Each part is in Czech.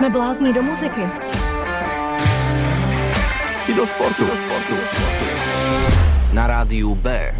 Jsme blázni do muziky. I do sportu. Na rádiu B.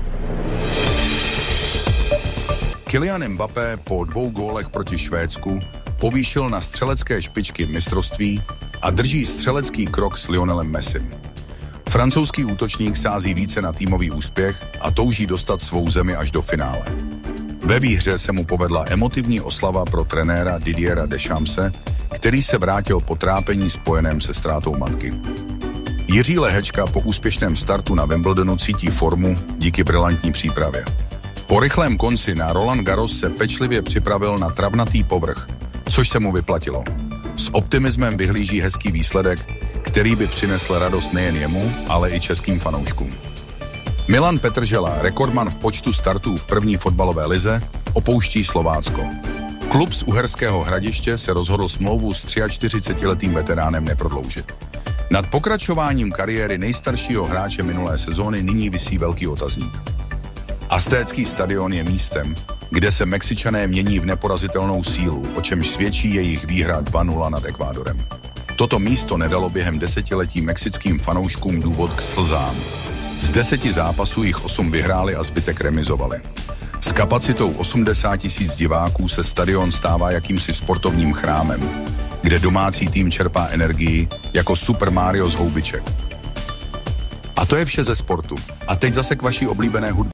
Kylian Mbappé po 2 gólech proti Švédsku povýšil na střelecké špičky mistrovství a drží střelecký krok s Lionelem Messim. Francouzský útočník sází více na týmový úspěch a touží dostat svou zemi až do finále. Ve výhře se mu povedla emotivní oslava pro trenéra Didiera Deschampse, který se vrátil po trápení spojeném se ztrátou matky. Jiří Lehečka po úspěšném startu na Wimbledonu cítí formu díky brilantní přípravě. Po rychlém konci na Roland Garros se pečlivě připravil na travnatý povrch, což se mu vyplatilo. S optimismem vyhlíží hezký výsledek, který by přinesl radost nejen jemu, ale i českým fanouškům. Milan Petržela, rekordman v počtu startů v první fotbalové lize, opouští Slovácko. Klub z Uherského Hradiště se rozhodl smlouvu s 43letým veteránem neprodloužit. Nad pokračováním kariéry nejstaršího hráče minulé sezóny nyní visí velký otazník. Aztécký stadion je místem, kde se Mexičané mění v neporazitelnou sílu, o čemž svědčí jejich výhra 2-0 nad Ekvádorem. Toto místo nedalo během desetiletí mexickým fanouškům důvod k slzám. Z 10 zápasů jich 8 vyhráli a zbytek remizovali. S kapacitou 80 000 diváků se stadion stává jakýmsi sportovním chrámem, kde domácí tým čerpá energii jako Super Mario z houbiček. A to je vše ze sportu. A teď zase k vaší oblíbené hudbě.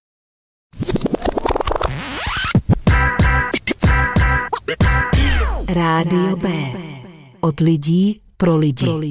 Rádio B. Od lidí pro lidi.